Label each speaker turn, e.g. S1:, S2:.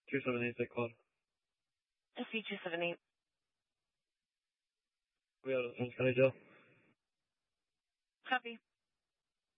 S1: 278, take call.
S2: SC278.
S1: We are in County Jail.
S2: Copy.